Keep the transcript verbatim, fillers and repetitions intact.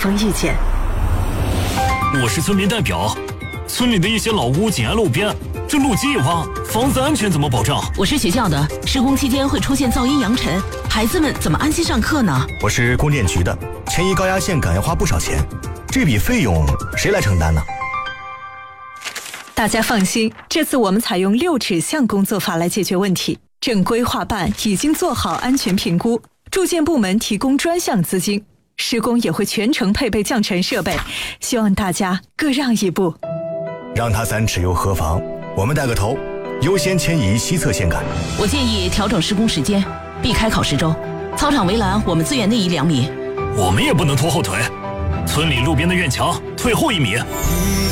方意见。 我是村民代表，村里的一些老屋紧挨路边，这路基一挖，房子安全怎么保障？ 我是学校的，施工期间会出现噪音扬尘，孩子们怎么安心上课呢？ 我是供电局的，迁移高压线杆要花不少钱，这笔费用谁来承担呢？ 大家放心，这次我们采用六指向工作法来解决问题。正规划办已经做好安全评估，住建部门提供专项资金，施工也会全程配备降尘设备，希望大家各让一步。 让他三尺又何妨？我们带个头，优先迁移西侧线杆。 我建议调整施工时间，避开考试周。操场围栏我们自愿内移两米。 我们也不能拖后腿，村里路边的院墙退后一米。